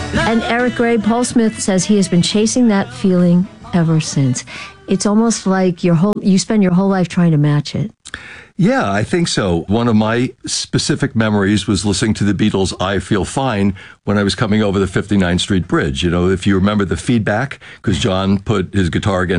And Eric Gray, Paul Smith says he has been chasing that feeling ever since. It's almost like you spend your whole life trying to match it. Yeah, I think so. One of my specific memories was listening to the Beatles' I Feel Fine when I was coming over the 59th Street Bridge. You know, if you remember the feedback, because John put his guitar against